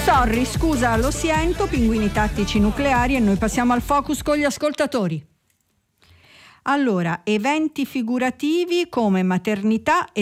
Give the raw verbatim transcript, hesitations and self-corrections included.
Sorry, scusa, lo sento, pinguini tattici nucleari, e noi passiamo al focus con gli ascoltatori. Allora, eventi figurativi come maternità